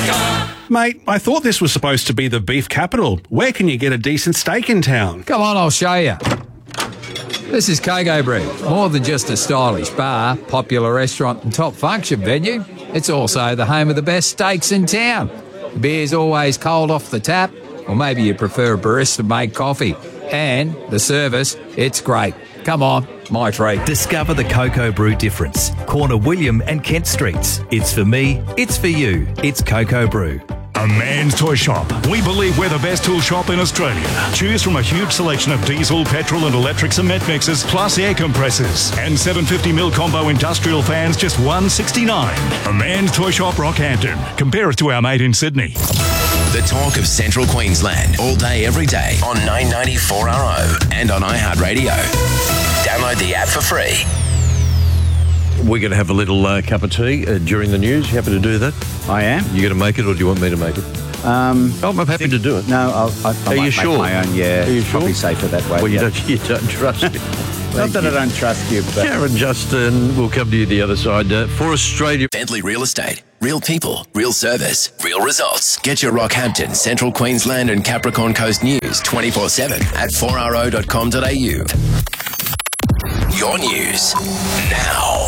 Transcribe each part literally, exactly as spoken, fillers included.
Mate, I thought this was supposed to be the beef capital. Where can you get a decent steak in town? Come on, I'll show you. This is Coco Brew. More than just a stylish bar, popular restaurant and top function venue, it's also the home of the best steaks in town. The beer's always cold off the tap, or maybe you prefer a barista-made coffee. And the service, it's great. Come on, my treat. Discover the Coco Brew difference. Corner William and Kent Streets. It's for me, it's for you. It's Coco Brew. A Man's Toy Shop. We believe we're the best tool shop in Australia. Choose from a huge selection of diesel, petrol and electric cement mixers, plus air compressors. And seven hundred fifty mil combo industrial fans, just one hundred sixty-nine dollars. A Man's Toy Shop, Rockhampton. Compare us to our mate in Sydney. The talk of Central Queensland, all day, every day on nine ninety four R O and on iHeartRadio. Download the app for free. We're going to have a little uh, cup of tea uh, during the news. You happy to do that? I am. You going to make it, or do you want me to make it? Um, oh, I'm happy to do it. No, I'll, I, I Are might you make sure? my own. Yeah, Are you it's sure? Probably safer that way. Well, you yeah. don't. You don't trust me. Not that I don't trust you, but Karen Justin, we'll come to you the other side. Uh, for Australia. Bentley Real Estate. Real people, real service, real results. Get your Rockhampton, Central Queensland and Capricorn Coast news twenty-four seven at four r o dot com dot a u. Your news now.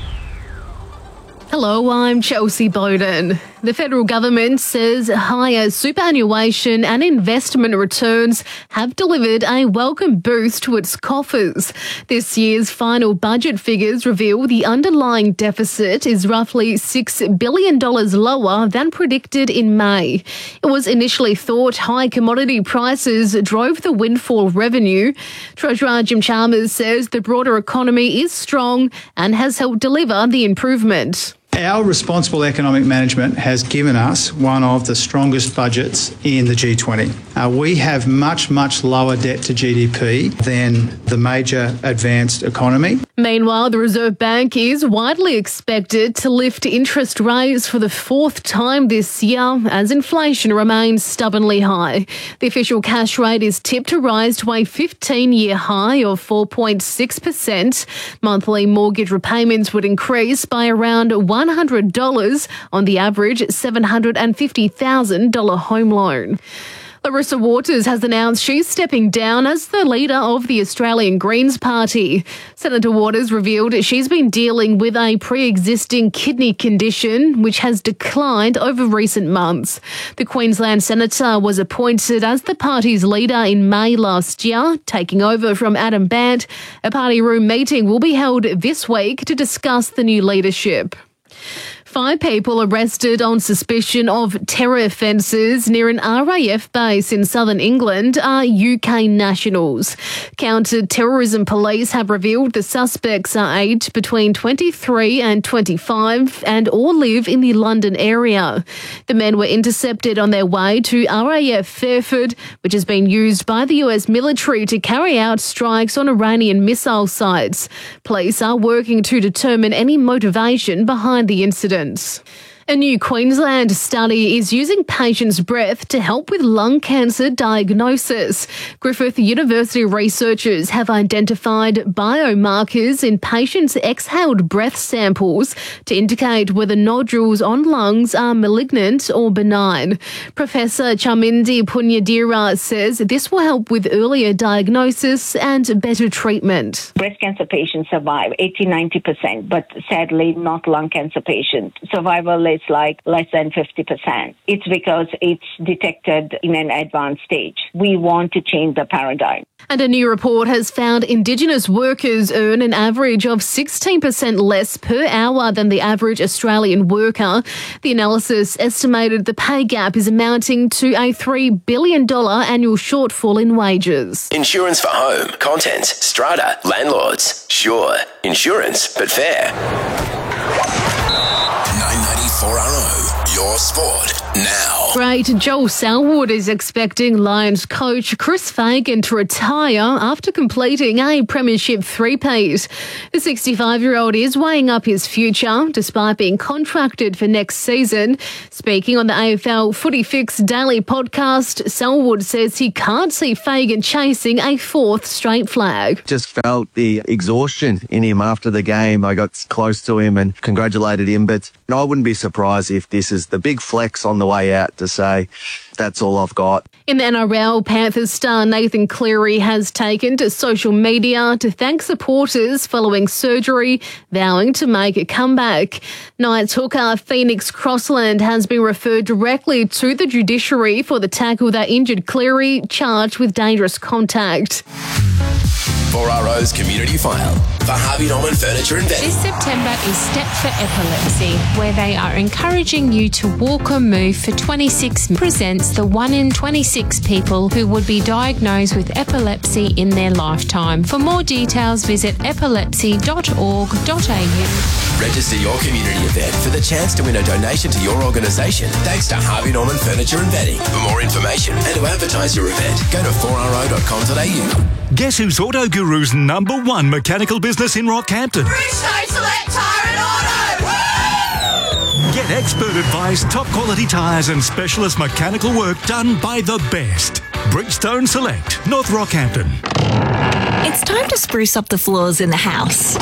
Hello, I'm Chelsea Bowden. The federal government says higher superannuation and investment returns have delivered a welcome boost to its coffers. This year's final budget figures reveal the underlying deficit is roughly six billion dollars lower than predicted in May. It was initially thought high commodity prices drove the windfall revenue. Treasurer Jim Chalmers says the broader economy is strong and has helped deliver the improvement. Our responsible economic management has given us one of the strongest budgets in the G twenty. Uh, we have much, much lower debt to G D P than the major advanced economy. Meanwhile, the Reserve Bank is widely expected to lift interest rates for the fourth time this year as inflation remains stubbornly high. The official cash rate is tipped to rise to a fifteen-year high of four point six percent. Monthly mortgage repayments would increase by around one hundred dollars on the average seven hundred fifty thousand dollars home loan. Larissa Waters has announced she's stepping down as the leader of the Australian Greens Party. Senator Waters revealed she's been dealing with a pre-existing kidney condition which has declined over recent months. The Queensland Senator was appointed as the party's leader in May last year, taking over from Adam Bant. A party room meeting will be held this week to discuss the new leadership. Five people arrested on suspicion of terror offences near an R A F base in southern England are U K nationals. Counter-terrorism police have revealed the suspects are aged between twenty-three and twenty-five and all live in the London area. The men were intercepted on their way to R A F Fairford, which has been used by the U S military to carry out strikes on Iranian missile sites. Police are working to determine any motivation behind the incident. A new Queensland study is using patients' breath to help with lung cancer diagnosis. Griffith University researchers have identified biomarkers in patients' exhaled breath samples to indicate whether nodules on lungs are malignant or benign. Professor Chamindi Punyadira says this will help with earlier diagnosis and better treatment. Breast cancer patients survive eighty to ninety percent, but sadly not lung cancer patients. Survival is like less than fifty percent. It's because it's detected in an advanced stage. We want to change the paradigm. And a new report has found Indigenous workers earn an average of sixteen percent less per hour than the average Australian worker. The analysis estimated the pay gap is amounting to a three billion dollars annual shortfall in wages. Insurance for home, contents, strata, landlords. Sure, insurance, but fair. nine ninety-four R O, your sport now. Great. Joel Selwood is expecting Lions coach Chris Fagan to retire after completing a premiership three-peat. The sixty-five-year-old is weighing up his future despite being contracted for next season. Speaking on the A F L Footy Fix Daily podcast, Selwood says he can't see Fagan chasing a fourth straight flag. Just felt the exhaustion in him after the game. I got close to him and congratulated him, but And I wouldn't be surprised if this is the big flex on the way out to say, that's all I've got. In the N R L, Panthers star Nathan Cleary has taken to social media to thank supporters following surgery, vowing to make a comeback. Knights hooker Phoenix Crossland has been referred directly to the judiciary for the tackle that injured Cleary, charged with dangerous contact. four R O's Community File for Harvey Norman Furniture and Bedding. This September is Step for Epilepsy, where they are encouraging you to walk or move for twenty-six. Presents the one in twenty-six people who would be diagnosed with epilepsy in their lifetime. For more details, visit epilepsy dot org dot a u. Register your community event for the chance to win a donation to your organisation thanks to Harvey Norman Furniture and Bedding. For more information and to advertise your event, go to four r o dot com dot a u. Guess who's Auto Guru's number one mechanical business in Rockhampton? Bridgestone Select Tyre and Auto! Woo! Get expert advice, top quality tyres and specialist mechanical work done by the best. Bridgestone Select, North Rockhampton. It's time to spruce up the floors in the house.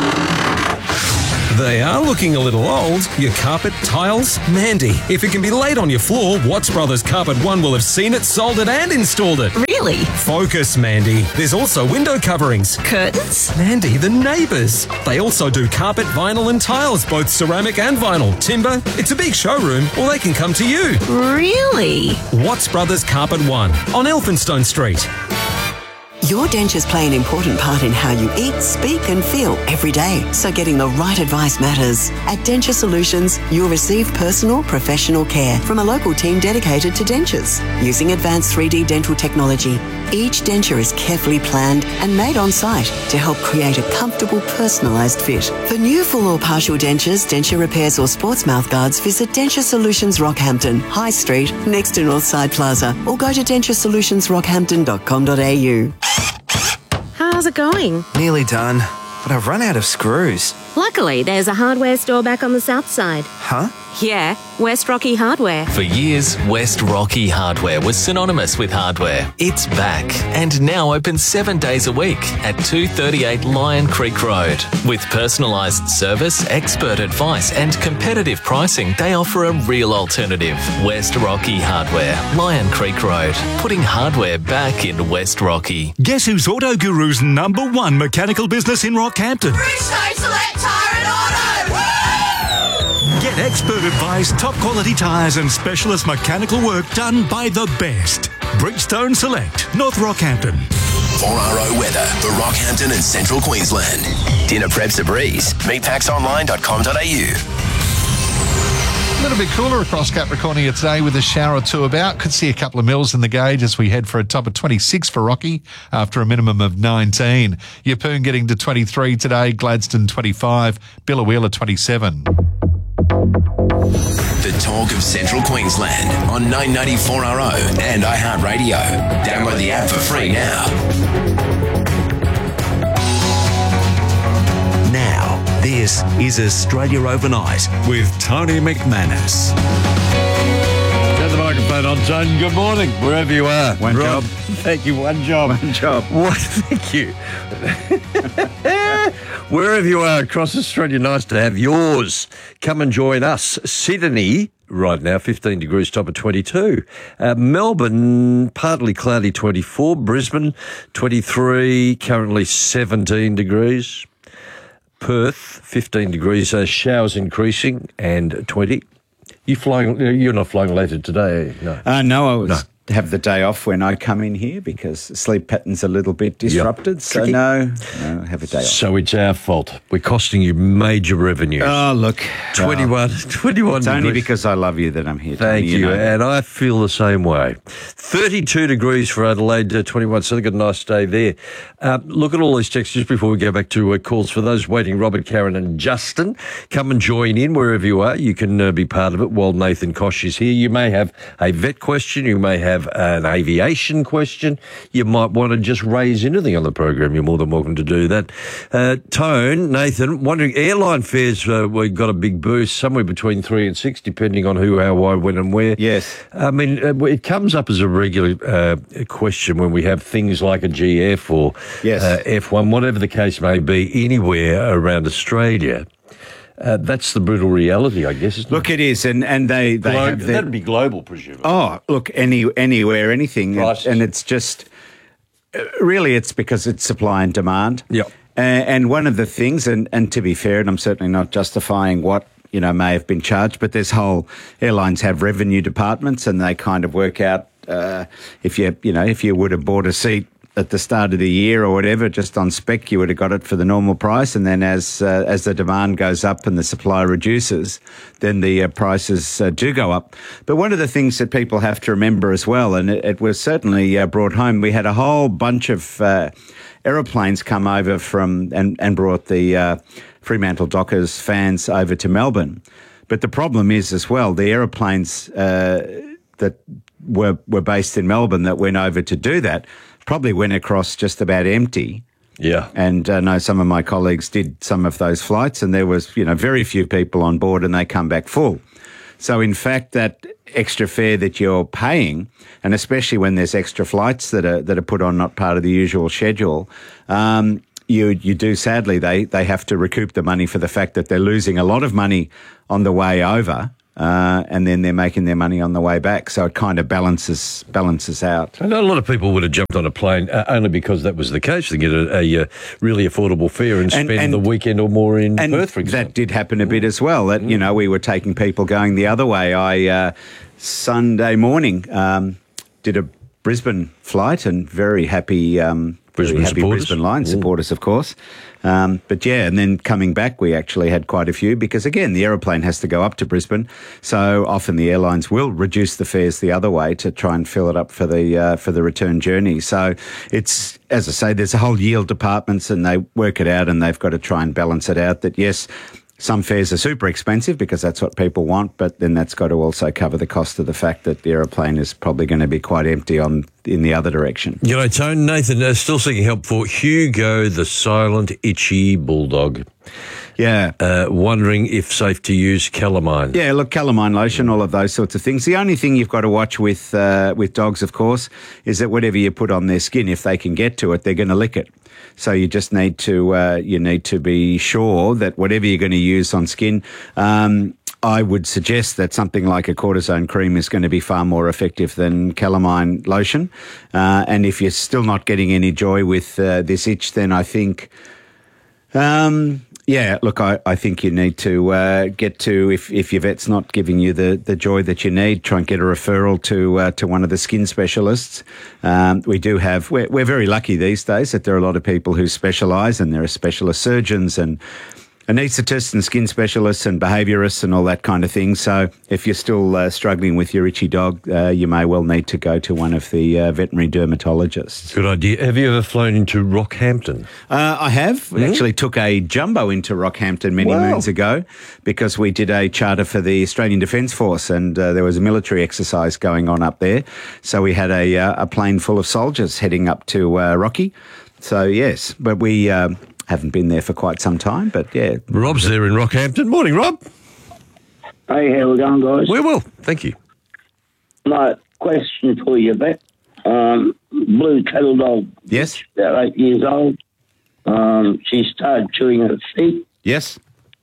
They are looking a little old. Your carpet, tiles, Mandy. If it can be laid on your floor, Watts Brothers Carpet One will have seen it, sold it and installed it. Really? Focus, Mandy. There's also window coverings. Curtains? Mandy, the neighbours. They also do carpet, vinyl and tiles, both ceramic and vinyl. Timber. It's a big showroom, or they can come to you. Really? Watts Brothers Carpet One on Elphinstone Street. Your dentures play an important part in how you eat, speak and feel every day. So getting the right advice matters. At Denture Solutions, you'll receive personal, professional care from a local team dedicated to dentures. Using advanced three D dental technology, each denture is carefully planned and made on site to help create a comfortable, personalised fit. For new full or partial dentures, denture repairs or sports mouth guards, visit Denture Solutions Rockhampton, High Street, next to Northside Plaza, or go to denture solutions rockhampton dot com dot a u. How's it going? Nearly done, but I've run out of screws. Luckily, there's a hardware store back on the south side. Huh? Yeah, West Rocky Hardware. For years, West Rocky Hardware was synonymous with hardware. It's back and now open seven days a week at two thirty-eight Lion Creek Road. With personalised service, expert advice and competitive pricing, they offer a real alternative. West Rocky Hardware, Lion Creek Road, putting hardware back in West Rocky. Guess who's Auto Guru's number one mechanical business in Rockhampton? Bridgestone Select Tyre and Auto! Woo! Get expert advice, top quality tyres and specialist mechanical work done by the best. Bridgestone Select, North Rockhampton. four R O weather for Rockhampton and Central Queensland. Dinner prep's a breeze. meat packs online dot com dot a u. A little bit cooler across Capricornia today with a shower or two about. Could see a couple of mils in the gauge as we head for a top of twenty-six for Rocky after a minimum of nineteen. Yeppoon getting to twenty-three today, Gladstone twenty-five, Billawheeler twenty-seven. The talk of Central Queensland on nine ninety four R O and iHeartRadio. Download the app for free now. Now, this is Australia Overnight with Tony McManus. Turn the microphone on, Tony. Good morning, wherever you are. One Rob, job. Thank you. One job. One job. What? Thank you. Wherever you are across Australia, nice to have yours. Come and join us. Sydney, right now, fifteen degrees, top of twenty-two. Uh, Melbourne, partly cloudy, twenty-four. Brisbane, twenty-three, currently seventeen degrees. Perth, fifteen degrees, uh, showers increasing, and twenty. You flying? You're not flying later today, no? Uh, no, I was No. have the day off when I come in here because sleep pattern's a little bit disrupted. Yep. So Tricky. no, no, have a day off. So it's our fault. We're costing you major revenues. Oh, look. twenty-one, twenty-one It's only degrees. because I love you that I'm here. Thank Tony, you, know that. and I feel the same way. thirty-two degrees for Adelaide, uh, twenty-one, so they've got a nice day there. Uh, look at all these texts just before we go back to uh, calls. For those waiting, Robert, Karen and Justin, come and join in wherever you are. You can uh, be part of it while Nathan Kosh is here. You may have a vet question, you may have an aviation question, you might want to just raise anything on the program. You're more than welcome to do that. Uh, Tone, Nathan, wondering, airline fares, uh, we got a big boost, somewhere between three and six, depending on who, how, why, when and where. Yes. I mean, uh, it comes up as a regular uh, question when we have things like a G F or Yes. uh, F one, whatever the case may be, anywhere around Australia. Uh, that's the brutal reality, I guess, isn't Look, it? it is, and, and they, they Glo- have their, that'd be global, presumably. Oh, look, any anywhere, anything, and, and it's just uh, really it's because it's supply and demand. Yeah. Uh, and one of the things, and, and to be fair, and I'm certainly not justifying what you know may have been charged, but this whole airlines have revenue departments, and they kind of work out uh, if you you know if you would have bought a seat at the start of the year or whatever, just on spec, you would have got it for the normal price. And then as uh, as the demand goes up and the supply reduces, then the uh, prices uh, do go up. But one of the things that people have to remember as well, and it, it was certainly uh, brought home, we had a whole bunch of uh, aeroplanes come over from and, and brought the uh, Fremantle Dockers fans over to Melbourne. But the problem is as well, the aeroplanes uh, that were were based in Melbourne that went over to do that probably went across just about empty. Yeah. And I uh, know some of my colleagues did some of those flights, and there was, you know, very few people on board, and they come back full. So in fact, that extra fare that you're paying, and especially when there's extra flights that are that are put on not part of the usual schedule, um, you you do sadly they they have to recoup the money for the fact that they're losing a lot of money on the way over. Uh, and then they're making their money on the way back, so it kind of balances balances out. I know a lot of people would have jumped on a plane uh, only because that was the case, to get a, a, a really affordable fare and, and spend and, the weekend or more in and Perth, for example. That did happen a bit as well. That, you know, we were taking people going the other way. I, uh, Sunday morning, um, did a Brisbane flight, and very happy... Um, Brisbane very happy supporters. Brisbane Lions Mm. supporters, of course. Um, but yeah, and then coming back, we actually had quite a few because, again, the aeroplane has to go up to Brisbane. So often the airlines will reduce the fares the other way to try and fill it up for the uh, for the return journey. So it's, as I say, there's a whole yield departments, and they work it out, and they've got to try and balance it out that, yes, some fares are super expensive because that's what people want, but then that's got to also cover the cost of the fact that the aeroplane is probably going to be quite empty on in the other direction. You know, Tone, Nathan, uh, still seeking help for Hugo, the silent, itchy bulldog. Yeah. Uh, wondering if safe to use calamine. Yeah, look, calamine lotion, all of those sorts of things. The only thing you've got to watch with uh, with dogs, of course, is that whatever you put on their skin, if they can get to it, they're going to lick it. So you just need to uh, you need to be sure that whatever you're going to use on skin, um, I would suggest that something like a cortisone cream is going to be far more effective than calamine lotion. Uh, and if you're still not getting any joy with uh, this itch, then I think... Um, Yeah, look, I, I think you need to uh, get to, if, if your vet's not giving you the, the joy that you need, try and get a referral to uh, to one of the skin specialists. Um, we do have, we're, we're very lucky these days that there are a lot of people who specialise, and there are specialist surgeons and anaesthetists and skin specialists and behaviourists and all that kind of thing. So if you're still uh, struggling with your itchy dog, uh, you may well need to go to one of the uh, veterinary dermatologists. Good idea. Have you ever flown into Rockhampton? Uh, I have. Mm-hmm. We actually took a jumbo into Rockhampton many Wow. moons ago because we did a charter for the Australian Defence Force, and uh, there was a military exercise going on up there. So we had a, uh, a plane full of soldiers heading up to uh, Rocky. So, yes, but we... Um, haven't been there for quite some time, but yeah. Rob's there in Rockhampton. Morning, Rob. Hey, how we going, guys? We're well, thank you. My question for you, Bet. Um, blue cattle dog. Yes. About eight years old. Um, she started chewing her feet Yes.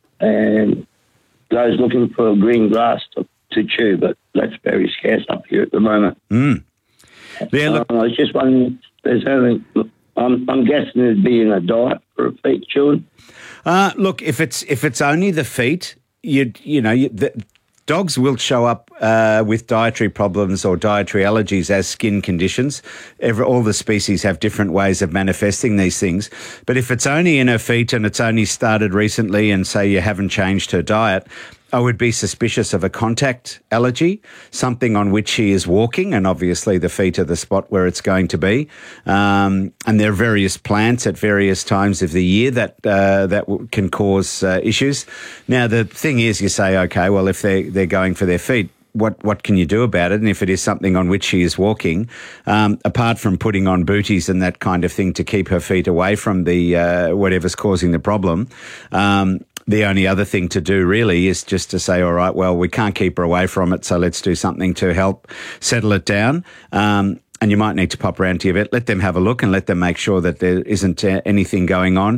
and goes looking for green grass to, to chew, but that's very scarce up here at the moment. Mm. Yeah, look. Um, I was just wondering, there's only... I'm, I'm guessing it'd be in a diet for a feet chewing. Uh, look, if it's if it's only the feet, you you know, you, the, dogs will show up uh, with dietary problems or dietary allergies as skin conditions. Every, all the species have different ways of manifesting these things. But if it's only in her feet and it's only started recently, and say you haven't changed her diet, I would be suspicious of a contact allergy, something on which she is walking, and obviously the feet are the spot where it's going to be. Um, and there are various plants at various times of the year that uh, that w- can cause uh, issues. Now, the thing is, you say, okay, well, if they they're going for their feet, what what can you do about it? And if it is something on which she is walking, um, apart from putting on booties and that kind of thing to keep her feet away from the uh, whatever's causing the problem, um, the only other thing to do really is just to say, all right, well, we can't keep her away from it, so let's do something to help settle it down. Um, and you might need to pop around to your vet, let them have a look and let them make sure that there isn't uh, anything going on.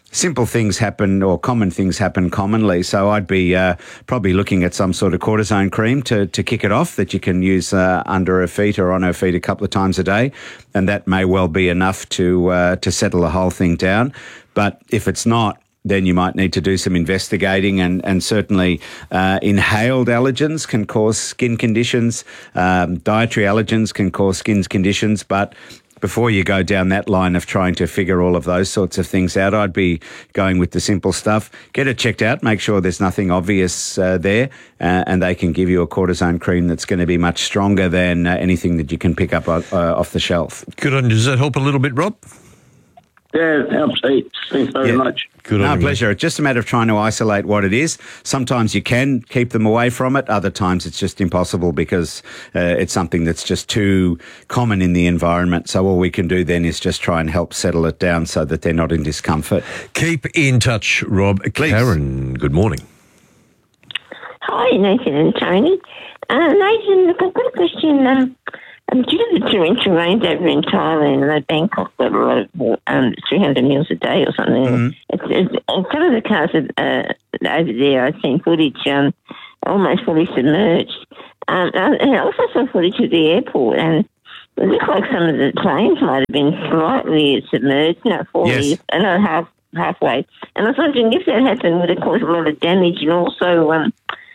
simple things happen, or common things happen commonly. So I'd be uh, probably looking at some sort of cortisone cream to, to kick it off that you can use uh, under her feet or on her feet a couple of times a day. And that may well be enough to uh, to settle the whole thing down. But if it's not, then you might need to do some investigating, and, and certainly uh, inhaled allergens can cause skin conditions. Um, dietary allergens can cause skin conditions, but before you go down that line of trying to figure all of those sorts of things out, I'd be going with the simple stuff. Get it checked out, make sure there's nothing obvious uh, there, uh, and they can give you a cortisone cream that's going to be much stronger than uh, anything that you can pick up uh, off the shelf. Good on you. Does that help a little bit, Rob? Yeah, it helps heaps. Thanks very Yeah. much. Good no, on you. pleasure. It's just a matter of trying to isolate what it is. Sometimes you can keep them away from it. Other times it's just impossible because uh, it's something that's just too common in the environment. So all we can do then is just try and help settle it down so that they're not in discomfort. Keep in touch, Rob. Please. Karen, good morning. Hi, Nathan and Tony. Uh, Nathan, look, I've got a question. Um, um, due to the torrential rains over in Thailand, and Bangkok got a lot of um, three hundred mils a day or something. Mm-hmm. It's, it's, and some of the cars uh, over there, I've seen footage um, almost fully submerged. Um, and I also saw footage of the airport, and it looked like some of the planes might have been slightly submerged, not fully, Yes. uh, no, half, halfway. And I was wondering if that happened, would it cause a lot of damage? And also, um,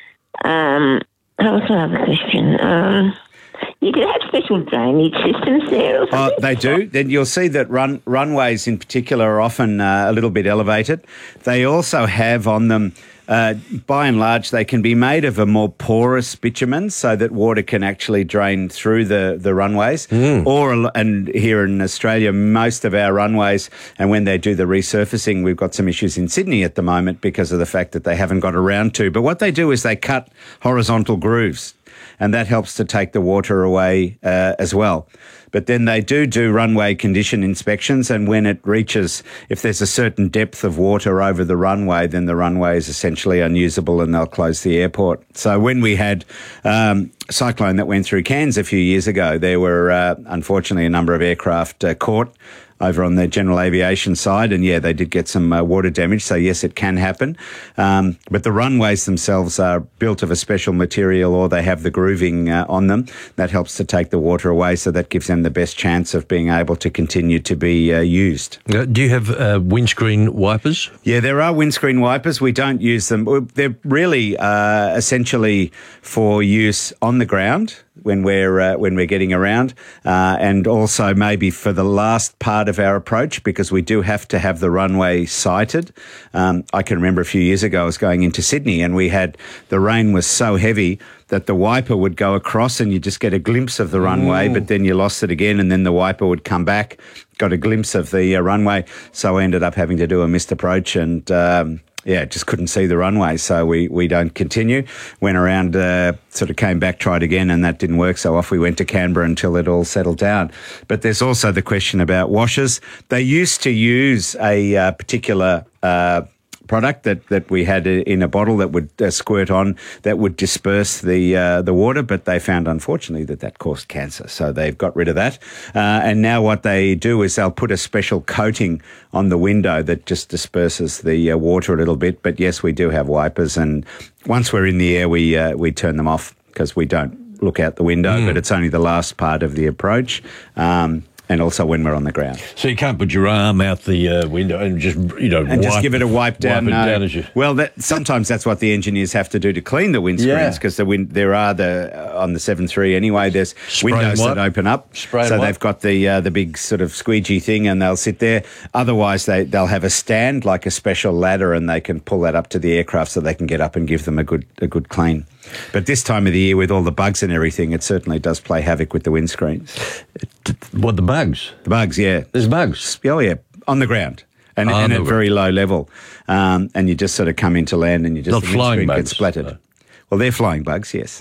um, what was another question? Um, you could have special drainage systems there or something. Oh, they do. Then you'll see that run, runways in particular are often uh, a little bit elevated. They also have on them, uh, by and large, they can be made of a more porous bitumen so that water can actually drain through the, the runways. Mm. Or, and here in Australia, most of our runways, and when they do the resurfacing, we've got some issues in Sydney at the moment because of the fact that they haven't got around to. But what they do is they cut horizontal grooves, and that helps to take the water away uh, as well. But then they do do runway condition inspections, and when it reaches, if there's a certain depth of water over the runway, then the runway is essentially unusable and they'll close the airport. So when we had um, a cyclone that went through Cairns a few years ago, there were uh, unfortunately a number of aircraft uh, caught over on the general aviation side, and yeah, they did get some uh, water damage, so yes, it can happen. Um, but the runways themselves are built of a special material, or they have the grooving uh, on them. That helps to take the water away, so that gives them the best chance of being able to continue to be uh, used. Uh, do you have uh, windscreen wipers? Yeah, there are windscreen wipers. We don't use them. They're really uh, essentially for use on the ground when we're uh, when we're getting around, uh, and also maybe for the last part of our approach, because we do have to have the runway sighted. Um, I can remember a few years ago I was going into Sydney, and we had the rain was so heavy that the wiper would go across and you just get a glimpse of the runway, but then you lost it again, and then the wiper would come back, got a glimpse of the uh, runway. So I ended up having to do a missed approach, and um, yeah, just couldn't see the runway, so we, we don't continue. Went around, uh, sort of came back, tried again, and that didn't work, so off we went to Canberra until it all settled down. But there's also the question about washers. They used to use a uh, particular uh, product that, that we had in a bottle that would uh, squirt on, that would disperse the uh, the water, but they found, unfortunately, that that caused cancer. So they've got rid of that. Uh, and now what they do is they'll put a special coating on the window that just disperses the uh, water a little bit. But yes, we do have wipers, and once we're in the air, we uh, we turn them off because we don't look out the window, mm. but it's only the last part of the approach. Um, And also when we're on the ground. So you can't put your arm out the uh, window and just, you know, and wipe, just give it a wipe down. Wipe it no. down as you... Well, that, sometimes that's what the engineers have to do to clean the windscreens, because Yeah. the wind, there are the uh, on the seven three anyway. There's Spray windows and wipe. that open up, Spray and so wipe. they've got the uh, the big sort of squeegee thing, and they'll sit there. Otherwise, they they'll have a stand like a special ladder, and they can pull that up to the aircraft so they can get up and give them a good a good clean. But this time of the year, with all the bugs and everything, it certainly does play havoc with the windscreens. What, the bugs? The bugs, yeah. There's bugs? Oh, yeah, on the ground. And, Oh, and on at the very low level. Um, and you just sort of come into land and you just... Not the flying windscreen bugs, gets splattered. no. Well, they're flying bugs, yes.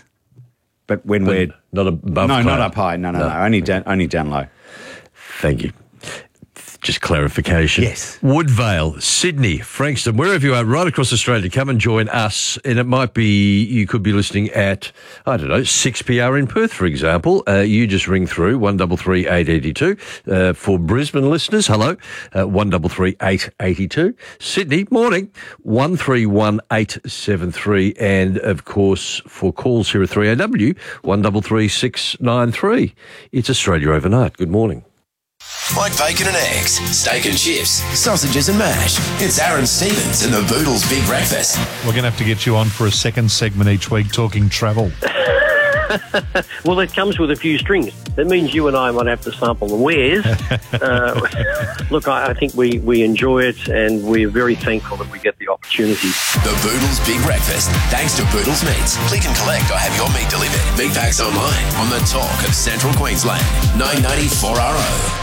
But when But we're... not above No, cloud. not up high. No, no, no. No. Only, down, only down low. Thank you. Just clarification. Yes. Woodvale, Sydney, Frankston, wherever you are, right across Australia, come and join us. And it might be, you could be listening at, I don't know, six p r in Perth, for example. Uh, you just ring through one three three, eight eight two. Uh, for Brisbane listeners, hello, uh, one three three, eight eight two. Sydney, morning, one three one, eight seven three. And, of course, for calls here at three A W, one three three, six nine three. It's Australia Overnight. Good morning. Like bacon and eggs, steak and chips, sausages and mash. It's Aaron Stevens and the Boodles Big Breakfast. We're going to have to get you on for a second segment each week talking travel. Well, it comes with a few strings. That means you and I might have to sample the wares. uh, look, I, I think we, we enjoy it and we're very thankful that we get the opportunity. The Boodles Big Breakfast, thanks to Boodles Meats. Click and collect or have your meat delivered. Big packs online on the talk of Central Queensland. nine ninety-four R O.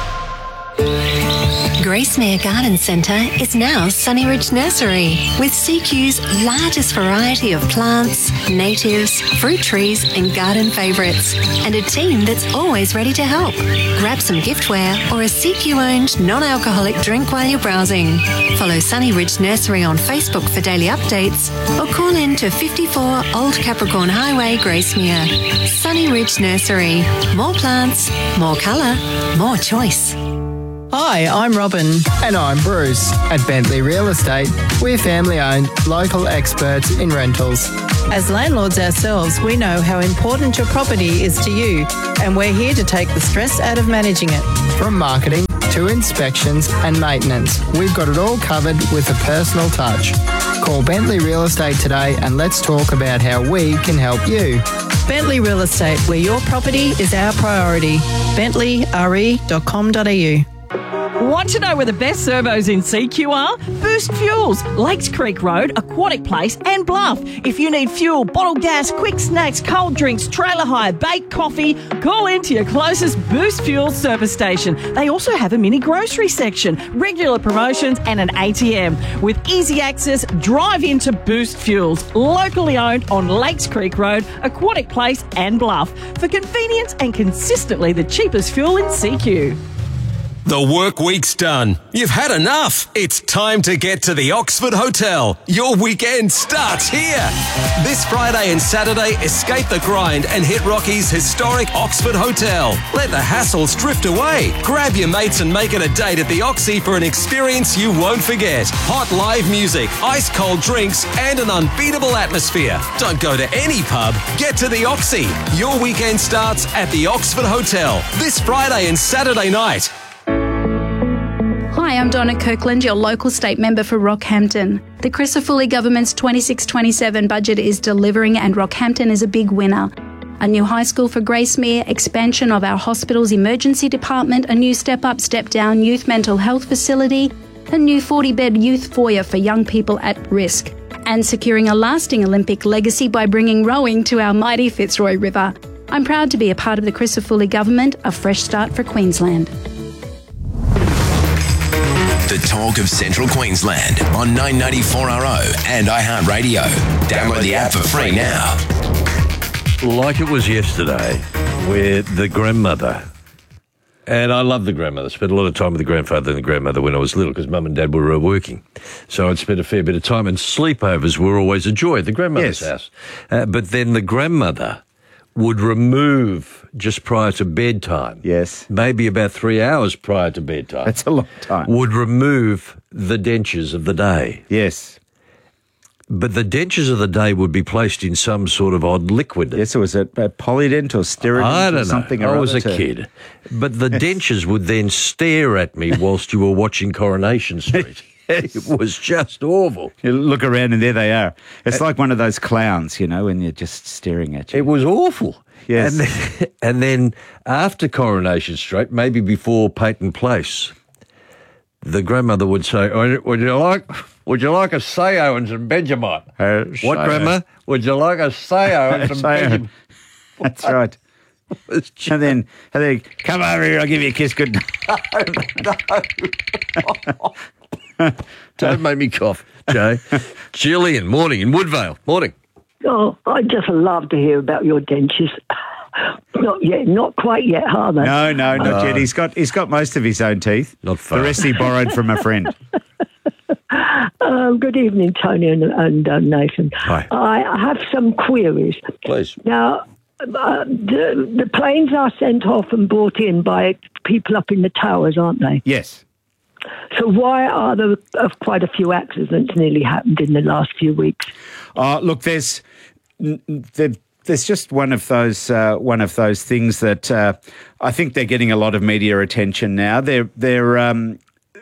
Gracemere Garden Centre is now Sunny Ridge Nursery, with C Q's largest variety of plants, natives, fruit trees and garden favourites, and a team that's always ready to help. Grab some giftware or a C Q-owned non-alcoholic drink while you're browsing. Follow Sunny Ridge Nursery on Facebook for daily updates or call in to fifty-four Old Capricorn Highway, Gracemere. Sunny Ridge Nursery. More plants, more colour, more choice. Hi, I'm Robin. And I'm Bruce. At Bentley Real Estate, we're family-owned, local experts in rentals. As landlords ourselves, we know how important your property is to you, and we're here to take the stress out of managing it. From marketing to inspections and maintenance, we've got it all covered with a personal touch. Call Bentley Real Estate today and let's talk about how we can help you. Bentley Real Estate, where your property is our priority. bentley r e dot com dot a u. Want to know where the best servos in C Q are? Boost Fuels, Lakes Creek Road, Aquatic Place and Bluff. If you need fuel, bottled gas, quick snacks, cold drinks, trailer hire, baked coffee, call into your closest Boost Fuels service station. They also have a mini grocery section, regular promotions and an A T M. With easy access, drive into Boost Fuels, locally owned on Lakes Creek Road, Aquatic Place and Bluff. For convenience and consistently the cheapest fuel in C Q. The work week's done. You've had enough. It's time to get to the Oxford Hotel. Your weekend starts here. This Friday and Saturday, escape the grind and hit Rocky's historic Oxford Hotel. Let the hassles drift away. Grab your mates and make it a date at the Oxy for an experience you won't forget. Hot live music, ice cold drinks and an unbeatable atmosphere. Don't go to any pub. Get to the Oxy. Your weekend starts at the Oxford Hotel this Friday and Saturday night. Hi, I'm Donna Kirkland, your local state member for Rockhampton. The Crisafulli government's twenty-six twenty-seven budget is delivering and Rockhampton is a big winner. A new high school for Gracemere, expansion of our hospital's emergency department, a new step-up, step-down youth mental health facility, a new forty-bed youth foyer for young people at risk, and securing a lasting Olympic legacy by bringing rowing to our mighty Fitzroy River. I'm proud to be a part of the Crisafulli government, a fresh start for Queensland. The talk of Central Queensland on nine ninety-four R O and iHeartRadio. Download the app for free now. Like it was yesterday, where the grandmother, and I love the grandmother, spent a lot of time with the grandfather and the grandmother when I was little because mum and dad were uh, working. So I'd spent a fair bit of time, and sleepovers were always a joy at the grandmother's Yes. house. Uh, but then the grandmother would remove just prior to bedtime. Yes. Maybe about three hours prior to bedtime. That's a long time. Would remove the dentures of the day. Yes. But the dentures of the day would be placed in some sort of odd liquid. Yes, it was a, a Polydent or Sterident I don't or something. know. or I was a other to- kid. But the dentures would then stare at me whilst you were watching Coronation Street. It was just awful. You look around and there they are. It's like one of those clowns, you know, when you're just staring at you. It was awful. Yes. And then, and then after Coronation Street, maybe before Peyton Place, the grandmother would say, "Would would you like would you like a Sayo and some Vegemite?" Uh, What, Sayo. Grandma? Would you like a Sayo and some Sayo. Vegemite? That's right. And then, and then, come over here, I'll give you a kiss. Good No. Don't make me cough, Jay. Gillian, morning in Woodvale. Morning. Oh, I just love to hear about your dentures. Not yet, not quite yet, are they? No, no, not No. yet. He's got he's got most of his own teeth. Not far. The rest he borrowed from a friend. Um, good evening, Tony and, and uh, Nathan. Hi. I have some queries. Please. Now, uh, the, the planes are sent off and brought in by people up in the towers, aren't they? Yes. So why are there uh, quite a few accidents nearly happened in the last few weeks? Uh, look, there's n- n- there, there's just one of those uh, one of those things that uh, I think they're getting a lot of media attention now. They're they're um,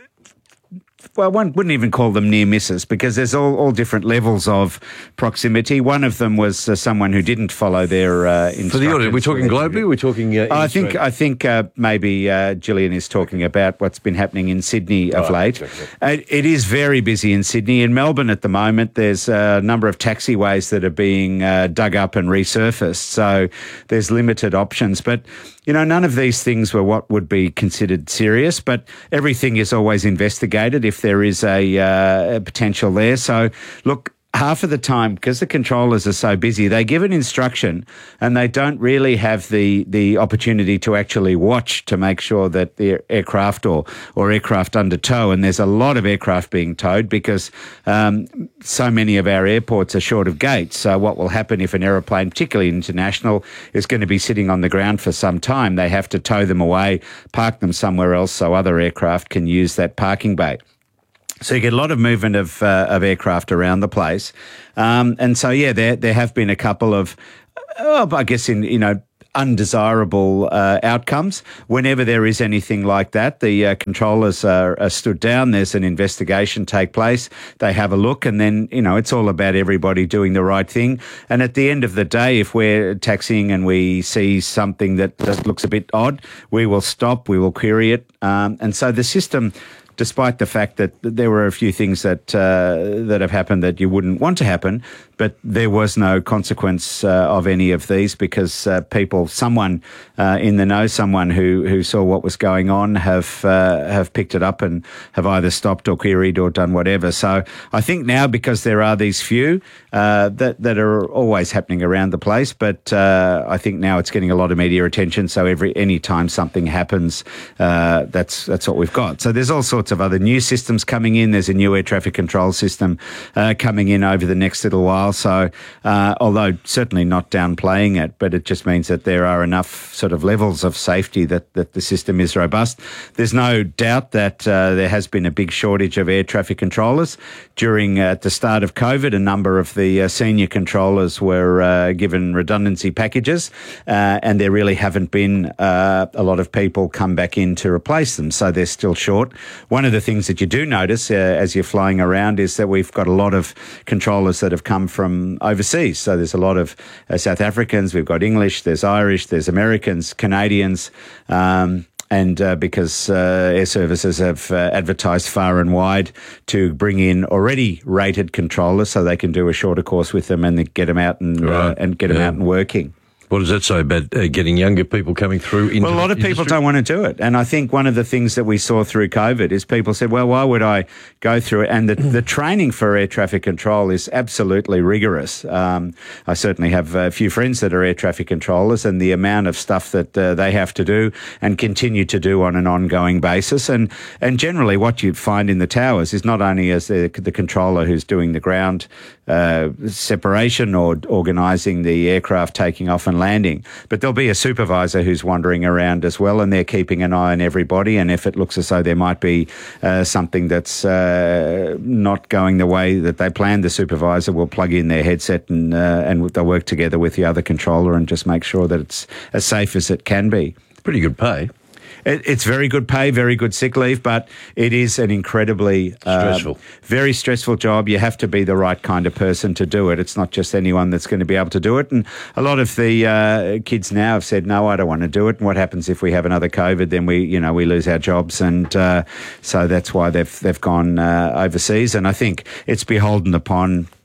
well, one wouldn't even call them near misses because there's all, all different levels of proximity. One of them was uh, someone who didn't follow their uh, instructions. For the audience, we're talking globally. We're talking. Uh, I think I think uh, maybe uh, Gillian is talking about what's been happening in Sydney of Right, late. exactly. Uh, it is very busy in Sydney. In Melbourne at the moment, there's a number of taxiways that are being uh, dug up and resurfaced, so there's limited options. But you know, none of these things were what would be considered serious, but everything is always investigated if there is a, uh, a potential there. So, look, half of the time, because the controllers are so busy, they give an instruction and they don't really have the, the opportunity to actually watch to make sure that the aircraft or, or aircraft under tow, and there's a lot of aircraft being towed because um, so many of our airports are short of gates. So what will happen if an aeroplane, particularly international, is going to be sitting on the ground for some time? They have to tow them away, park them somewhere else so other aircraft can use that parking bay. So you get a lot of movement of uh, of aircraft around the place, um, and so yeah, there there have been a couple of, oh, I guess in you know undesirable uh, outcomes. Whenever there is anything like that, the uh, controllers are, are stood down. There's an investigation take place. They have a look, and then you know it's all about everybody doing the right thing. And at the end of the day, if we're taxiing and we see something that just looks a bit odd, we will stop. We will query it, um, and so the system. Despite the fact that there were a few things that uh, that have happened that you wouldn't want to happen, but there was no consequence uh, of any of these because uh, people, someone uh, in the know, someone who, who saw what was going on, have uh, have picked it up and have either stopped or queried or done whatever. So I think now because there are these few uh, that that are always happening around the place, but uh, I think now it's getting a lot of media attention. So every any time something happens, uh, that's that's what we've got. So there's all sorts of other new systems coming in. There's a new air traffic control system uh, coming in over the next little while. So uh, although certainly not downplaying it, but it just means that there are enough sort of levels of safety that, that the system is robust. There's no doubt that uh, there has been a big shortage of air traffic controllers. During uh, at the start of COVID, a number of the uh, senior controllers were uh, given redundancy packages uh, and there really haven't been uh, a lot of people come back in to replace them. So they're still short. One of the things that you do notice uh, as you're flying around is that we've got a lot of controllers that have come from overseas. So there's a lot of uh, South Africans, we've got English, there's Irish, there's Americans, Canadians, um, and uh, because uh, air services have uh, advertised far and wide to bring in already rated controllers so they can do a shorter course with them and then get them out and, Right. uh, and get them Yeah. out and working. What does that say about uh, getting younger people coming through? Into Well, a lot of the people industry? don't want to do it. And I think one of the things that we saw through COVID is people said, well, why would I go through it? And the, the training for air traffic control is absolutely rigorous. Um, I certainly have a few friends that are air traffic controllers and the amount of stuff that uh, they have to do and continue to do on an ongoing basis. And, and generally what you find in the towers is not only as the, the controller who's doing the ground uh, separation or organising the aircraft taking off and landing, but there'll be a supervisor who's wandering around as well and they're keeping an eye on everybody, and if it looks as though there might be uh, something that's uh, not going the way that they planned, the supervisor will plug in their headset and uh, and they'll work together with the other controller and just make sure that it's as safe as it can be. Pretty good pay. It, it's very good pay, very good sick leave, but it is an incredibly uh, Stressful. very stressful job. You have to be the right kind of person to do it. It's not just anyone that's going to be able to do it. And a lot of the uh, kids now have said, no, I don't want to do it. And what happens if we have another COVID? Then we, you know, we lose our jobs. And uh, so that's why they've they've gone uh, overseas. And I think it's beholden upon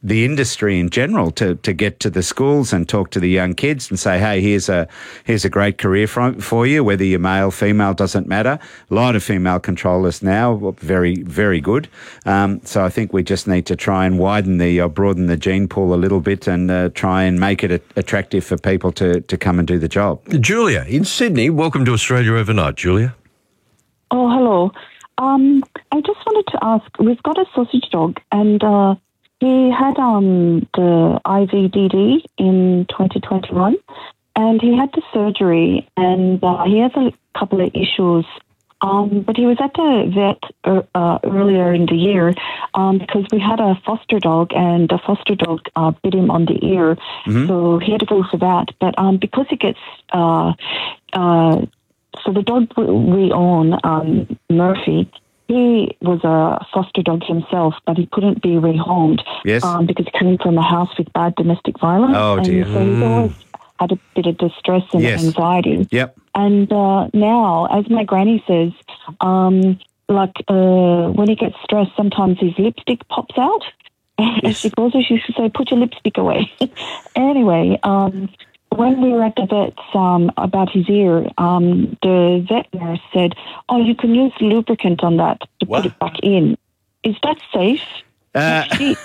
the industry in general to, to get to the schools and talk to the young kids and say, hey, here's a here's a great career for, for you, whether you're male, female, doesn't matter. A lot of female controllers now, very, very good. Um, so I think we just need to try and widen the, or broaden the gene pool a little bit and uh, try and make it a, attractive for people to, to come and do the job. Julia, in Sydney, welcome to Australia Overnight. Julia? Oh, hello. Um, I just wanted to ask, we've got a sausage dog and uh, he had um, the I V D D in twenty twenty-one and he had the surgery and uh, he has a couple of issues. Um, but he was at the vet uh, earlier in the year um, because we had a foster dog and the foster dog uh, bit him on the ear. Mm-hmm. So he had to go for that. But um, because he gets... Uh, uh, so the dog we own, um, Murphy, he was a foster dog himself, but he couldn't be rehomed yes. um, because he came from a house with bad domestic violence. Oh, dear. And so he's always had a bit of distress and yes. anxiety. Yep. And uh, now, as my granny says, um, like uh, when he gets stressed, sometimes his lipstick pops out. Yes. As she calls it, she should say, put your lipstick away. Anyway, um, when we were at the vet's um, about his ear, um, the vet nurse said, oh, you can use lubricant on that to what? put it back in. Is that safe? Uh, she-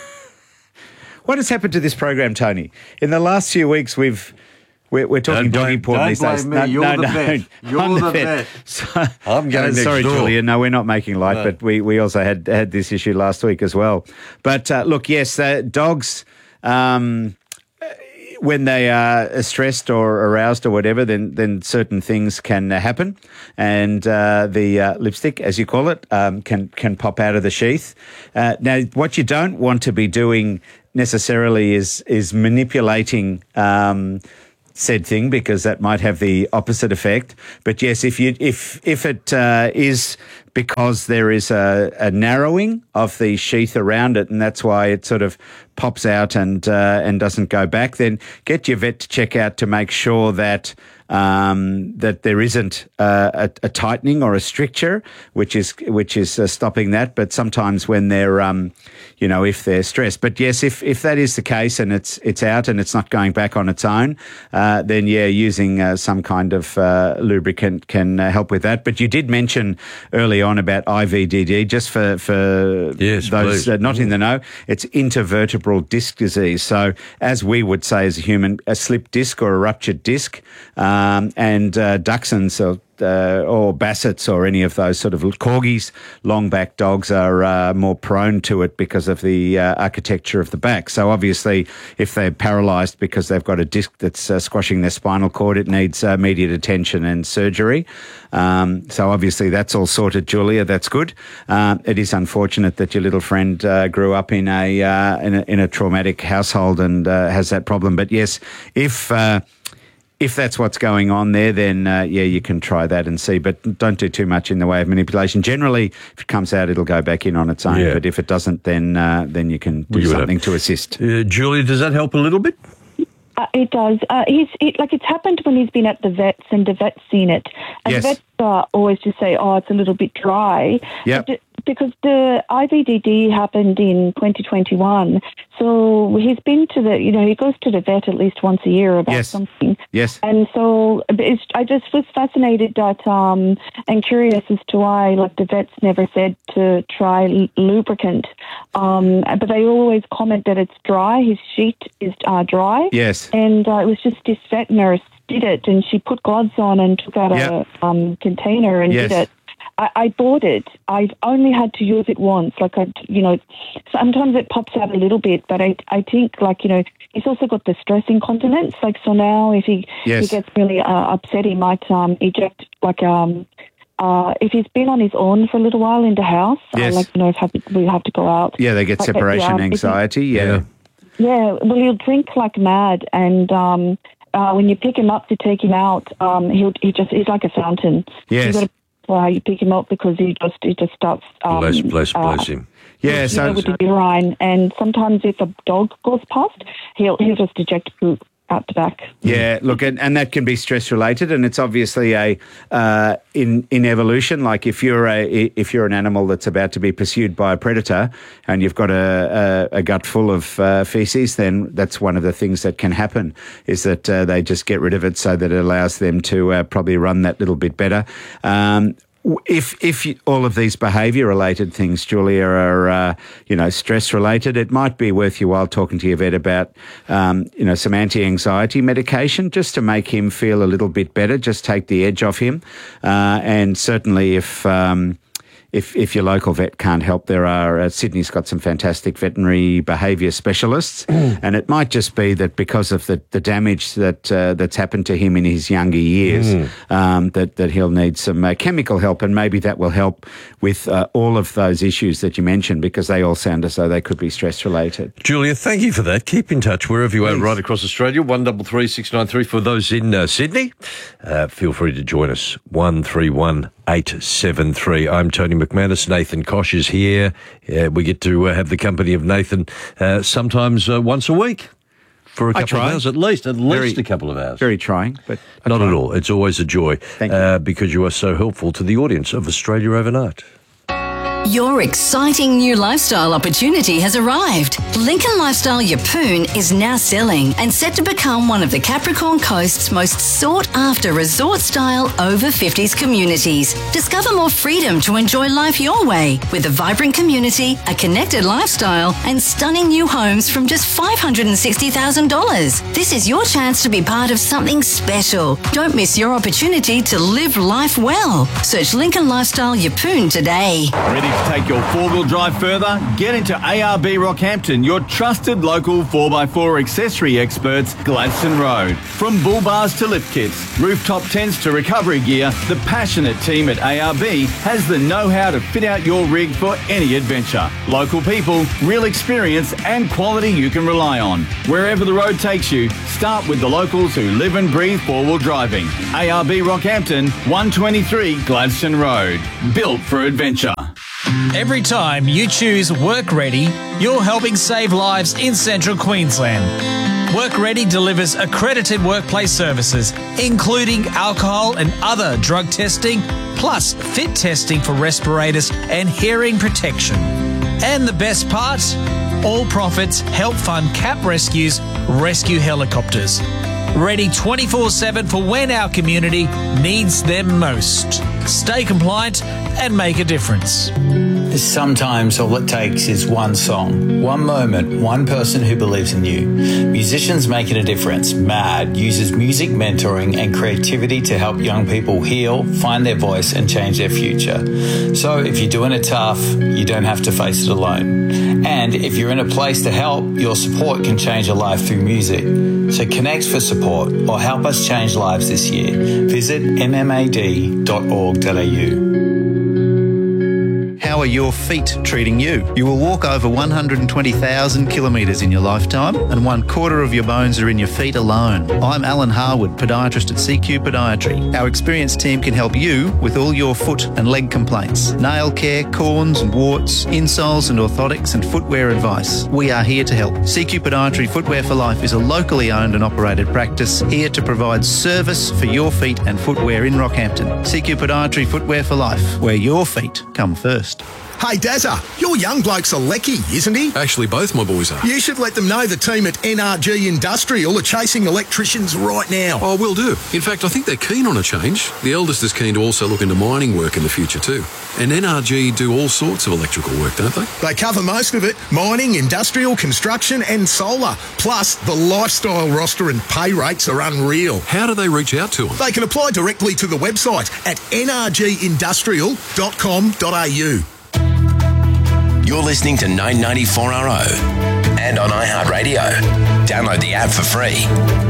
what has happened to this program, Tony? In the last few weeks, we've... We're, we're talking Don't doggy blame- porn don't these days. blame me. You're the vet. You're I'm the vet. So, I'm going uh, next sorry, door. Julia. No, we're not making light, No. but we, we also had had this issue last week as well. But uh, look, yes, uh, dogs, um, when they are stressed or aroused or whatever, then then certain things can uh, happen, and uh, the uh, lipstick, as you call it, um, can can pop out of the sheath. Uh, now, what you don't want to be doing necessarily is is manipulating Um, said thing, because that might have the opposite effect. But yes, if you if if it uh, is because there is a, a narrowing of the sheath around it, and that's why it sort of pops out and uh, and doesn't go back, then get your vet to check out to make sure that um, that there isn't uh, a, a tightening or a stricture, which is which is uh, stopping that. But sometimes when they're um, you know, if they're stressed. But yes, if if that is the case and it's it's out and it's not going back on its own, uh, then yeah, using uh, some kind of uh, lubricant can uh, help with that. But you did mention early on about I V D D, just for for yes, those uh, not in the know, it's intervertebral disc disease. So as we would say as a human, a slipped disc or a ruptured disc, um, and uh, Dachshunds or Uh, or Bassets or any of those sort of corgis, long back dogs are uh, more prone to it because of the uh, architecture of the back. So obviously, if they're paralysed because they've got a disc that's uh, squashing their spinal cord, it needs uh, immediate attention and surgery. Um, so obviously, that's all sorted, Julia. That's good. Uh, it is unfortunate that your little friend uh, grew up in a, uh, in a in a traumatic household and uh, has that problem. But yes, if uh, If that's what's going on there, then, uh, yeah, you can try that and see. But don't do too much in the way of manipulation. Generally, if it comes out, it'll go back in on its own. Yeah. But if it doesn't, then uh, then you can do You would something have- to assist. Uh, Julia, does that help a little bit? Uh, it does. Uh, he's it, like it's happened when he's been at the vets and the vet's seen it, and Yes. the vets uh, always just say, "Oh, it's a little bit dry." Yep. But, because the I V D D happened in twenty twenty-one, so he's been to the, you know, he goes to the vet at least once a year about Yes. something. Yes. And so it's, I just was fascinated that um, and curious as to why, like, the vets never said to try l- lubricant, um, but they always comment that it's dry. His sheet is uh, dry. Yes. And uh, it was just this vet nurse did it, and she put gloves on and took out Yep. a um, container and Yes. did it. I, I bought it. I've only had to use it once. Like, I, you know, sometimes it pops out a little bit, but I, I think, like, you know, he's also got the stress incontinence. Like, so now if he, Yes. he gets really uh, upset, he might um, eject, like, um, uh, if he's been on his own for a little while in the house, Yes. uh, like, you know, if have, we have to go out. Yeah, they get Like, uh, separation yeah, if he- anxiety. Yeah. Yeah, well, he'll drink like mad, and um, uh, when you pick him up to take him out, um, he'll he just he's like a fountain. Yes. You got to well, you pick him up because he just he just starts. Um, Bless, bless, uh, bless him. Yeah, you so know, with the urine, and sometimes if a dog goes past, he'll he'll just eject poop. out the back. Yeah, look, and, and that can be stress related, and it's obviously a uh, in in evolution. Like if you're a if you're an animal that's about to be pursued by a predator, and you've got a, a, a gut full of uh, feces, then that's one of the things that can happen. Is that uh, they just get rid of it so that it allows them to uh, probably run that little bit better. Um, If if all of these behaviour-related things, Julia, are uh, you know stress-related, it might be worth your while talking to your vet about um, you know some anti-anxiety medication just to make him feel a little bit better, just take the edge off him, uh, and certainly if. Um, If, if your local vet can't help, there are, uh, Sydney's got some fantastic veterinary behaviour specialists, and it might just be that because of the, the damage that uh, that's happened to him in his younger years, Mm. um, that, that he'll need some uh, chemical help, and maybe that will help with uh, all of those issues that you mentioned, because they all sound as though they could be stress-related. Julia, thank you for that. Keep in touch wherever you are right across Australia. one double three six nine three for those in uh, Sydney. Uh, feel free to join us. one three one eight seven three. I'm Tony McManus. Nathan Kosh is here. Uh, we get to uh, have the company of Nathan uh, sometimes uh, once a week for a I couple try. of hours, at least, at Very- least a couple of hours. Very trying, but I Not try. at all. It's always a joy. Thank you. Uh, because you are so helpful to the audience of Australia Overnight. Your exciting new lifestyle opportunity has arrived. Lincoln Lifestyle Yeppoon is now selling and set to become one of the Capricorn Coast's most sought-after resort-style over fifties communities. Discover more freedom to enjoy life your way with a vibrant community, a connected lifestyle, and stunning new homes from just five hundred sixty thousand dollars. This is your chance to be part of something special. Don't miss your opportunity to live life well. Search Lincoln Lifestyle Yeppoon today. Ready to take your four-wheel drive further? Get into A R B Rockhampton, your trusted local four by four accessory experts, Gladstone Road. From bull bars to lift kits, rooftop tents to recovery gear, the passionate team at A R B has the know-how to fit out your rig for any adventure. Local people, real experience and quality you can rely on. Wherever the road takes you, start with the locals who live and breathe four-wheel driving. A R B Rockhampton, one twenty-three Gladstone Road. Built for adventure. Every time you choose Work Ready, you're helping save lives in Central Queensland. Work Ready delivers accredited workplace services, including alcohol and other drug testing, plus fit testing for respirators and hearing protection. And the best part? All profits help fund CAP Rescue's rescue helicopters. Ready twenty-four seven for when our community needs them most. Stay compliant and make a difference. Sometimes all it takes is one song, one moment, one person who believes in you. Musicians Making a Difference, MAD, uses music mentoring and creativity to help young people heal, find their voice and change their future. So if you're doing it tough, you don't have to face it alone. And if you're in a place to help, your support can change a life through music. So connect for support or help us change lives this year. Visit m m a d dot org dot a u. How are your feet treating you? You will walk over one hundred twenty thousand kilometres in your lifetime, and one quarter of your bones are in your feet alone. I'm Alan Harwood, podiatrist at C Q Podiatry. Our experienced team can help you with all your foot and leg complaints, nail care, corns and warts, insoles and orthotics and footwear advice. We are here to help. C Q Podiatry Footwear for Life is a locally owned and operated practice here to provide service for your feet and footwear in Rockhampton. C Q Podiatry Footwear for Life, where your feet come first. Hey, Dazza, your young bloke's a lecky, isn't he? Actually, both my boys are. You should let them know the team at N R G Industrial are chasing electricians right now. Oh, will do. In fact, I think they're keen on a change. The eldest is keen to also look into mining work in the future too. And N R G do all sorts of electrical work, don't they? They cover most of it. Mining, industrial, construction and solar. Plus, the lifestyle roster and pay rates are unreal. How do they reach out to them? They can apply directly to the website at n r g industrial dot com dot a u. You're listening to nine ninety-four R O and on iHeartRadio. Download the app for free.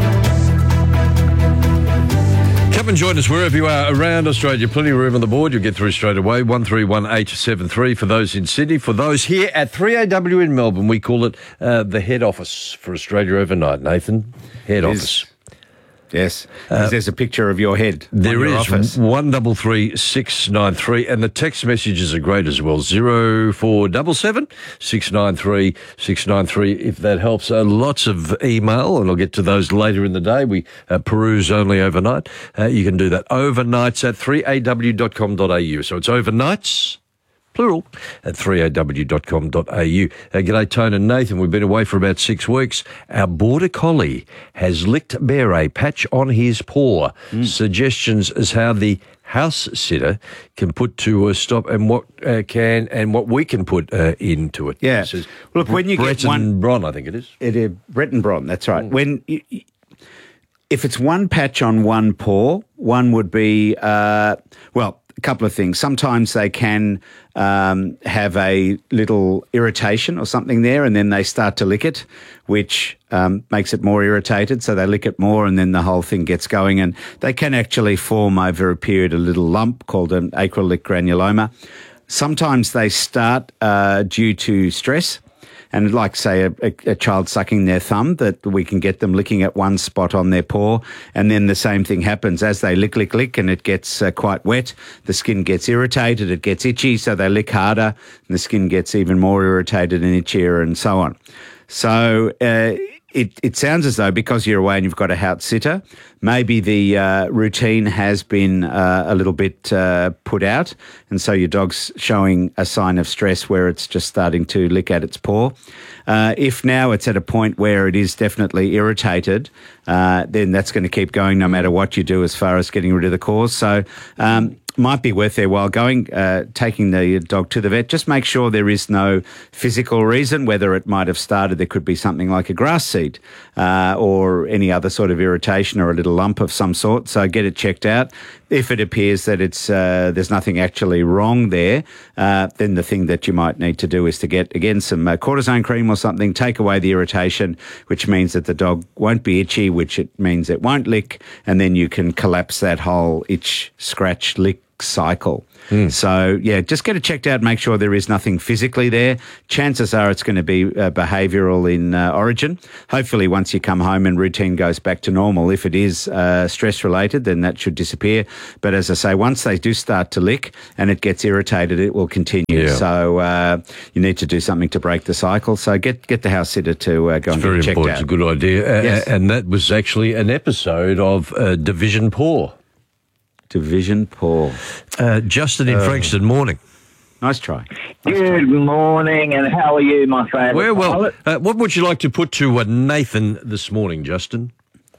Come and join us wherever you are around Australia. Plenty of room on the board. You'll get through straight away. one three one eight seven three for those in Sydney. For those here at three A W in Melbourne, we call it uh, the head office for Australia Overnight. Nathan, head It office. is. Yes, because there's a picture of your head. There on your is office. one double three six nine three, and the text messages are great as well. Zero four double seven six nine three six nine three. If that helps, uh, lots of email, and I'll get to those later in the day. We uh, peruse only overnight. Uh, you can do that overnights at three a w dot com dot a u. So it's overnights, plural, at three a w dot com dot a u. Uh, g'day, Tone and Nathan. We've been away for about six weeks. Our border collie has licked Bear a patch on his paw. Mm. Suggestions as how the house sitter can put to a stop, and what uh, can and what we can put uh, into it. Yeah. Says, Look, when you Brett get one... and Bron, I think it is. It is Brett and Bron, that's right. Mm. When... You, if it's one patch on one paw, one would be, uh, well, a couple of things. Sometimes they can um, have a little irritation or something there, and then they start to lick it, which um, makes it more irritated. So they lick it more, and then the whole thing gets going. And they can actually form over a period a little lump called an acrylic granuloma. Sometimes they start uh, due to stress. And like, say, a, a, a child sucking their thumb, that we can get them licking at one spot on their paw, and then the same thing happens. As they lick, lick, lick, and it gets uh, quite wet, the skin gets irritated, it gets itchy, so they lick harder, and the skin gets even more irritated and itchier, and so on. So uh, it, it sounds as though, because you're away and you've got a house sitter, maybe the uh, routine has been uh, a little bit uh, put out, and so your dog's showing a sign of stress where it's just starting to lick at its paw. Uh, if now it's at a point where it is definitely irritated, uh, then that's going to keep going no matter what you do as far as getting rid of the cause. So um, might be worth their while going, uh, taking the dog to the vet. Just make sure there is no physical reason, whether it might have started, there could be something like a grass seed uh, or any other sort of irritation or a little lump of some sort. So get it checked out. If it appears that it's uh, there's nothing actually wrong there, uh, then the thing that you might need to do is to get, again, some uh, cortisone cream or something, take away the irritation, which means that the dog won't be itchy, which it means it won't lick, and then you can collapse that whole itch, scratch, lick cycle. Mm. So, yeah, just get it checked out, make sure there is nothing physically there. Chances are it's going to be uh, behavioural in uh, origin. Hopefully once you come home and routine goes back to normal, if it is uh, stress-related, then that should disappear. But as I say, once they do start to lick and it gets irritated, it will continue. Yeah. So uh, you need to do something to break the cycle. So get get the house sitter to uh, go it's and get it checked important. out. It's a good idea. Yes. Uh, and that was actually an episode of uh, Division Paw. Division Paw. Uh, Justin in Uh, Frankston, morning. Nice try. Good morning, and how are you, my favourite Well, well, pilot? uh, what would you like to put to uh, Nathan this morning, Justin?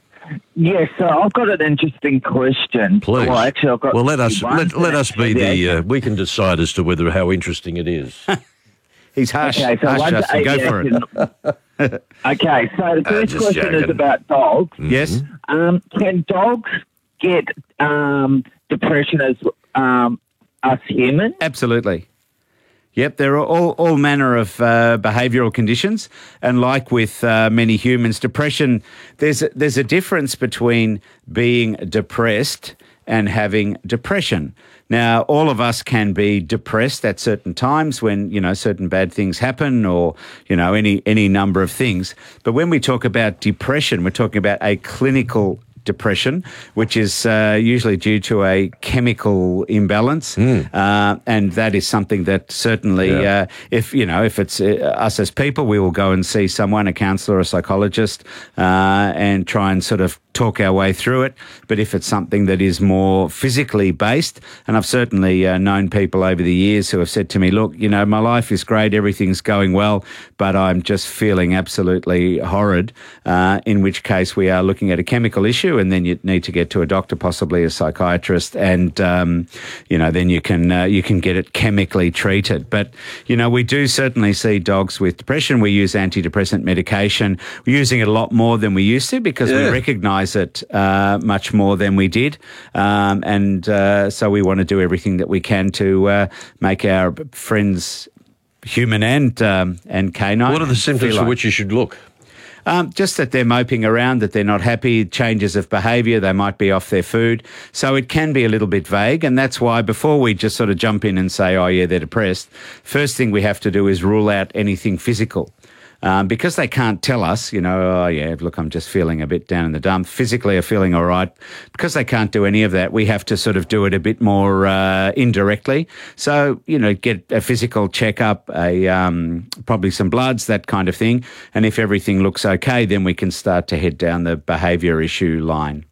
Yes, so I've got an interesting question. Please. Well, actually, I've got well, let us one, let, let us be and the. Uh, we can decide as to whether how interesting it is. He's harsh. Okay, so harsh, one to Justin. Go for it. it. Okay, so the first just question is joking. about dogs. Yes. Um, can dogs get um, depression as um, us humans? Absolutely. Yep, there are all, all manner of uh, behavioural conditions, and like with uh, many humans, depression, there's a, there's a difference between being depressed and having depression. Now, all of us can be depressed at certain times when, you know, certain bad things happen, or, you know, any any number of things. But when we talk about depression, we're talking about a clinical depression, which is uh, usually due to a chemical imbalance, mm. uh, and that is something that certainly, yeah. uh, if you know, if it's uh, us as people, we will go and see someone, a counsellor, a psychologist, uh, and try and sort of talk our way through it. But if it's something that is more physically based, and I've certainly uh, known people over the years who have said to me, look, you know, my life is great, everything's going well, but I'm just feeling absolutely horrid, uh, in which case we are looking at a chemical issue, and then you need to get to a doctor, possibly a psychiatrist, and, um, you know, then you can, uh, you can get it chemically treated. But, you know, we do certainly see dogs with depression. We use antidepressant medication. We're using it a lot more than we used to because yeah. we recognise it uh, much more than we did, um, and uh, so we want to do everything that we can to uh, make our friends human and um, and canine. What are the symptoms for which you should look? Um, just that they're moping around, that they're not happy, changes of behaviour, they might be off their food. So it can be a little bit vague, and that's why before we just sort of jump in and say, oh, yeah, they're depressed, first thing we have to do is rule out anything physical. um, because they can't tell us, you know, oh, yeah, look, I'm just feeling a bit down in the dump. Physically, I'm feeling all right. Because they can't do any of that, we have to sort of do it a bit more uh, indirectly. So, you know, get a physical checkup, a um, probably some bloods, that kind of thing. And if everything looks okay, then we can start to head down the behaviour issue line.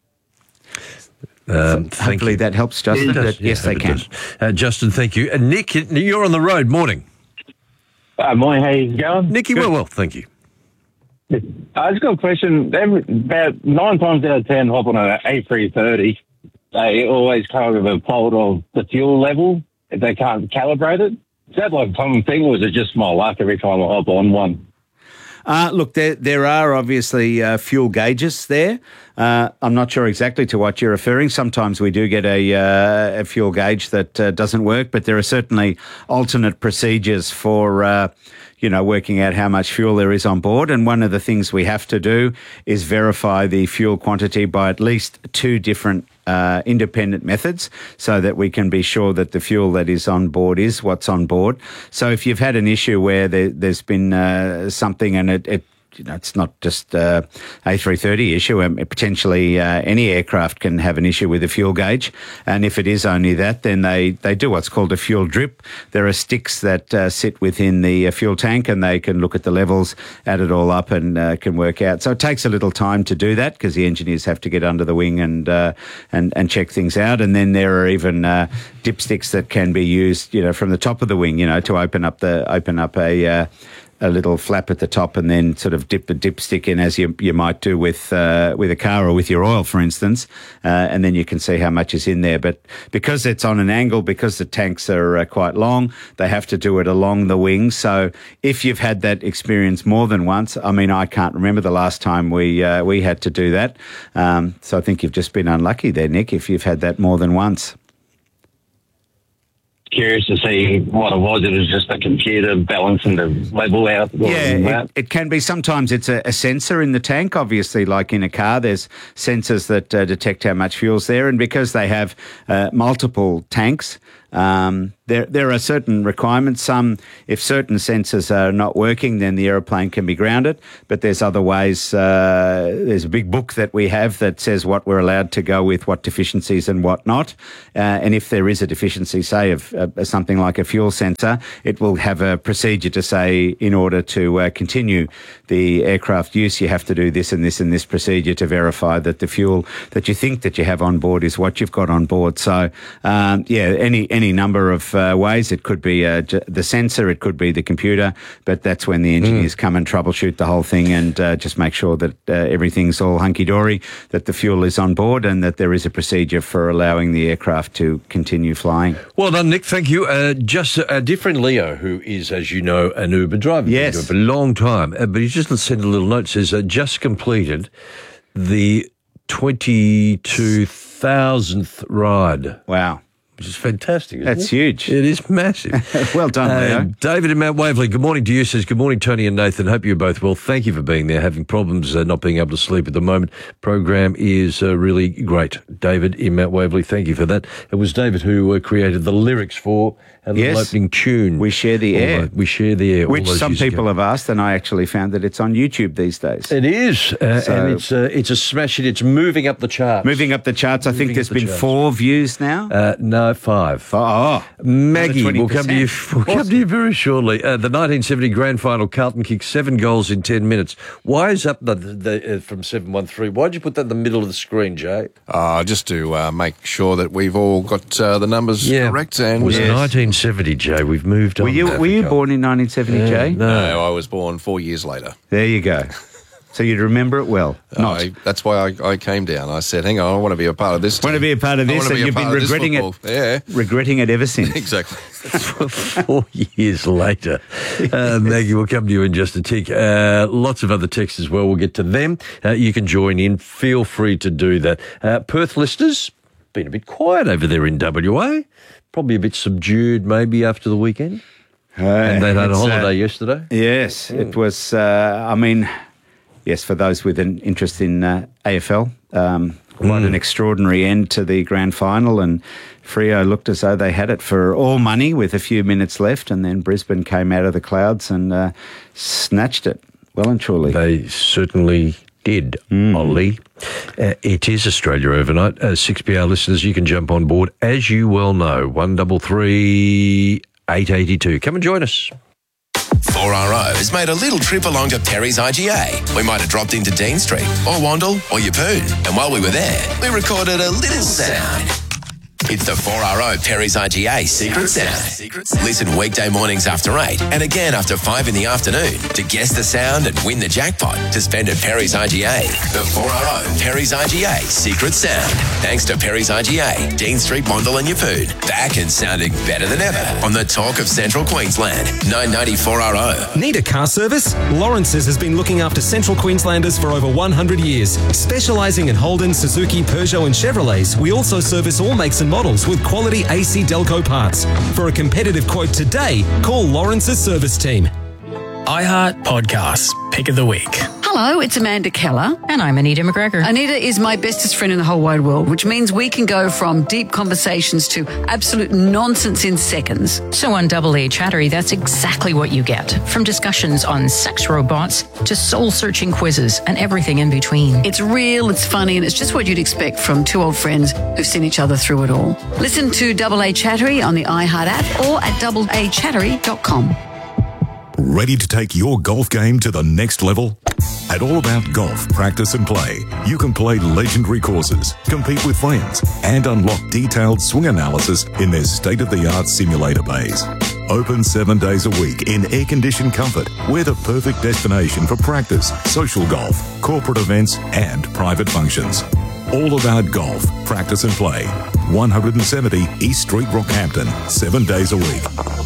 Um, so hopefully you. that helps, Justin. But Yeah, yes, they can. Uh, Justin, thank you. And Nick, you're on the road. Morning. Uh, morning, how you going? Nicky, Good. well, well, thank you. I just got a question. Every, about nine times out of ten, hop on an A three thirty. They always come with a fault of the fuel level if they can't calibrate it. Is that like a common thing, or is it just my luck every time I hop on one? Uh, look, there there are obviously uh, fuel gauges there. Uh, I'm not sure exactly to what you're referring. Sometimes we do get a, uh, a fuel gauge that uh, doesn't work, but there are certainly alternate procedures for, uh, you know, working out how much fuel there is on board. And one of the things we have to do is verify the fuel quantity by at least two different Uh, independent methods so that we can be sure that the fuel that is on board is what's on board. So if you've had an issue where there, there's been uh, something and it, it you know, it's not just uh, A three thirty issue, um, potentially uh, any aircraft can have an issue with the fuel gauge. And if it is only that, then they, they do what's called a fuel drip. There are sticks that uh, sit within the uh, fuel tank and they can look at the levels, add it all up and uh, can work out. So it takes a little time to do that because the engineers have to get under the wing and, uh, and, and check things out. And then there are even uh, dipsticks that can be used, you know, from the top of the wing, you know, to open up the, open up a, uh, a little flap at the top and then sort of dip the dipstick in as you you might do with uh, with a car or with your oil, for instance, uh, and then you can see how much is in there. But because it's on an angle, because the tanks are uh, quite long, they have to do it along the wing. So if you've had that experience more than once, I mean, I can't remember the last time we uh, we had to do that. Um, so I think you've just been unlucky there, Nick, if you've had that more than once. Curious to see what it was. It was just a computer balancing the level out. Yeah, it, it can be. Sometimes it's a, a sensor in the tank. Obviously, like in a car, there's sensors that uh, detect how much fuel's there. And because they have uh, multiple tanks, um, there there are certain requirements. Some, if certain sensors are not working, then the aeroplane can be grounded. But there's other ways. Uh, there's a big book that we have that says what we're allowed to go with, what deficiencies and what not. Uh, and if there is a deficiency, say, of uh, something like a fuel sensor, it will have a procedure to say, in order to uh, continue the aircraft use, you have to do this and this and this procedure to verify that the fuel that you think that you have on board is what you've got on board. So, um, yeah, any any number of uh, ways. It could be uh, j- the sensor, it could be the computer, but that's when the engineers mm. come and troubleshoot the whole thing and uh, just make sure that uh, everything's all hunky-dory, that the fuel is on board and that there is a procedure for allowing the aircraft to continue flying. Well done, Nick. Thank you. Uh, just a, a different Leo, who is, as you know, an Uber driver. Yes. Been doing it for a long time. Uh, but he just sent a little note, says, uh, just completed the twenty-two thousandth ride. Wow. Which is fantastic, isn't That's it? huge. It is massive. Well done, Leo. Uh, David in Mount Waverley, good morning to you. Says, good morning, Tony and Nathan. Hope you're both well. Thank you for being there. Having problems uh, not being able to sleep at the moment. Program is uh, really great. David in Mount Waverley, thank you for that. It was David who uh, created the lyrics for and Yes. the opening tune. We share the All air. right, we share the air. all Which those some years people ago. have asked, and I actually found that it's on YouTube these days. It is, uh, So- and it's uh, it's a smash hit. It's moving up the charts. Moving up the charts, I think Moving there's up the been charts. four views now. Uh, no, five. Oh, Maggie, another we'll come to you. twenty percent. We'll come to you very shortly. Uh, the nineteen seventy grand final, Carlton kicked seven goals in ten minutes. Why is up the, the, uh, from seven one three? Why'd you put that in the middle of the screen, Jay? Uh, just to uh, make sure that we've all got uh, the numbers correct. And It was Yes. nineteen seventy, Jay. We've moved Were on. you now were for you Carlton. born in nineteen seventy, Yeah, Jay? no. No, I was born four years later. There you go. So you'd remember it well. Not. I, that's why I, I came down. I said, hang on, I want to be a part of this. Want to be a part of I this, wanna and be a you've been part of this regretting it. football. Yeah. Regretting it ever since. Exactly. Four years later. Uh, Maggie, we'll come to you in just a tick. Uh, lots of other texts as well. We'll get to them. Uh, you can join in. Feel free to do that. Uh, Perth listeners, been a bit quiet over there in W A. Probably a bit subdued maybe after the weekend. Uh, and they had a it's, holiday uh, yesterday. Yes, it was. Uh, I mean, yes, for those with an interest in uh, A F L, um, quite Mm. an extraordinary end to the grand final, and Freo looked as though they had it for all money with a few minutes left, and then Brisbane came out of the clouds and uh, snatched it well and truly. They certainly did, Ollie. Uh, it is Australia overnight. Uh, six P R listeners, you can jump on board, as you well know, one double three eight eighty two. Come and join us. four R O has made a little trip along to Perry's I G A. We might have dropped into Dean Street or Wandle or Yeppoon, and while we were there, we recorded a little sound. It's the four R O Perry's I G A Secret Sound. Listen weekday mornings after eight and again after five in the afternoon to guess the sound and win the jackpot to spend at Perry's I G A. The four R O Perry's I G A Secret Sound. Thanks to Perry's I G A, Dean Street, Wandle and Yeppoon. Back and sounding better than ever on the Talk of Central Queensland. nine ninety four R O. Need a car service? Lawrence's has been looking after Central Queenslanders for over one hundred years. Specialising in Holden, Suzuki, Peugeot and Chevrolets, we also service all makes and models with quality A C Delco parts. For a competitive quote today, call Lawrence's service team. iHeart Podcasts, Pick of the Week. Hello, it's Amanda Keller. And I'm Anita McGregor. Anita is my bestest friend in the whole wide world, which means we can go from deep conversations to absolute nonsense in seconds. So on Double A Chattery, that's exactly what you get. From discussions on sex robots to soul-searching quizzes and everything in between. It's real, it's funny, and it's just what you'd expect from two old friends who've seen each other through it all. Listen to Double A Chattery on the iHeart app or at double a chattery dot com. Ready to take your golf game to the next level? At All About Golf Practice and Play, you can play legendary courses, compete with friends, and unlock detailed swing analysis in their state-of-the-art simulator bays. Open seven days a week in air-conditioned comfort, we're the perfect destination for practice, social golf, corporate events, and private functions. All About Golf Practice and Play, one seventy East Street, Rockhampton, seven days a week.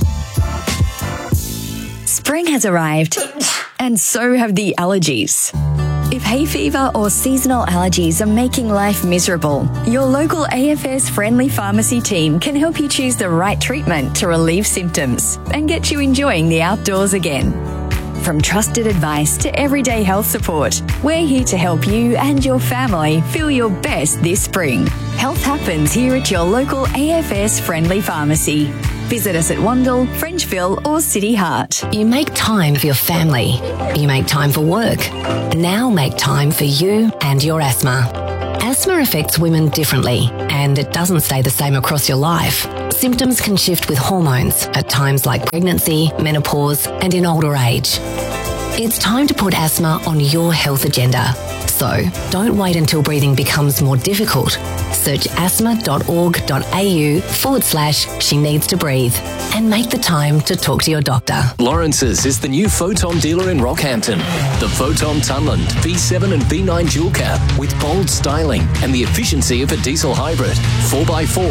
Spring has arrived, and so have the allergies. If hay fever or seasonal allergies are making life miserable, your local A F S Friendly Pharmacy team can help you choose the right treatment to relieve symptoms and get you enjoying the outdoors again. From trusted advice to everyday health support, we're here to help you and your family feel your best this spring. Health happens here at your local A F S Friendly Pharmacy. Visit us at Wandle, Frenchville or City Heart. You make time for your family. You make time for work. Now make time for you and your asthma. Asthma affects women differently, and it doesn't stay the same across your life. Symptoms can shift with hormones at times like pregnancy, menopause, and in older age. It's time to put asthma on your health agenda. So don't wait until breathing becomes more difficult. Search asthma.org.au forward slash she needs to breathe and make the time to talk to your doctor. Lawrence's is the new Photon dealer in Rockhampton. The Photon Tunland V seven and V nine dual cab with bold styling and the efficiency of a diesel hybrid. four by four